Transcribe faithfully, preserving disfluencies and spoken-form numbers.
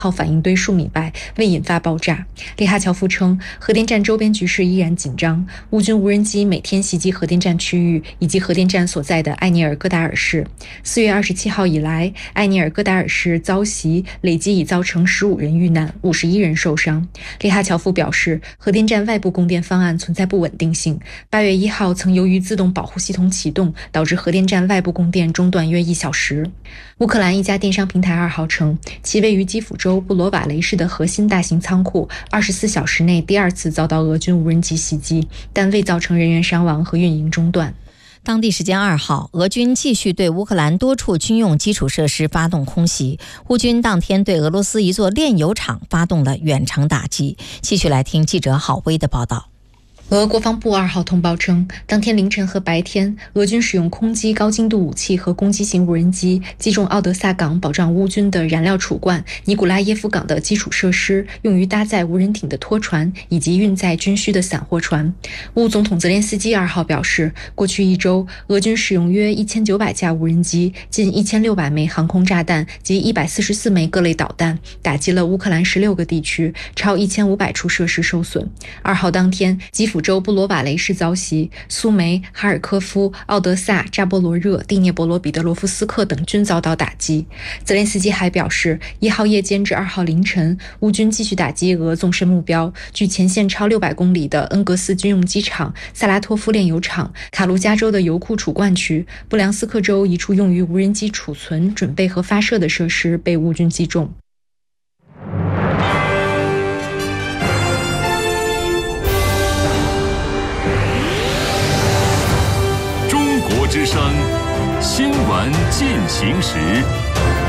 号反应堆数米外，未引发爆炸。利哈乔夫称，核电站周边局势依然紧张，乌军无人机每天袭击核电站区域以及核电站所在的埃尼尔戈达尔市。四月二十七号以来，埃尼尔戈达尔市遭袭，累计已造成十五人遇难，五十一人受伤。利哈乔夫表示，核电站外部供电方案存在不稳定性。八月一号曾由于自动保护系统启动，导致核电站外部供电中断约一小时。乌克兰一家电商平台二号称，其位于基辅州布罗瓦雷市的核心大型仓库二十四小时内第二次遭到俄军无人机袭击，但未造成人员伤亡和运营中断。 当地时间二号，俄军继续对乌克兰多处军用基础设施发动空袭。乌军当天对俄罗斯一座炼油厂发动了远程打击。继续来听记者郝威的报道。 俄国防部二号通报称，当天凌晨和白天，俄军使用空击高精度武器和攻击型无人机击中奥德萨港保障乌军的燃料储罐、尼古拉耶夫港的基础设施、用于搭载无人艇的拖船以及运载军需的散货船。乌总统泽连斯基二号表示，过去一周，俄军使用约一千九百架无人机、近一千六百枚航空炸弹及一百四十四枚各类导弹，打击了乌克兰十六个地区，超一千五百处设施受损。二号当天，基辅州布罗瓦雷市遭袭，苏梅、哈尔科夫、奥德萨、扎波罗热、蒂涅博罗彼得罗夫斯克等均遭到打击。泽连斯基还表示，一号夜间至二号凌晨，乌军继续打击俄纵深目标，距前线超六百公里的恩格斯军用机场、萨拉托夫炼油厂、卡卢加州的油库储罐区、布良斯克州一处用于无人机储存、准备和发射的设施被乌军击中。 之声新闻进行时。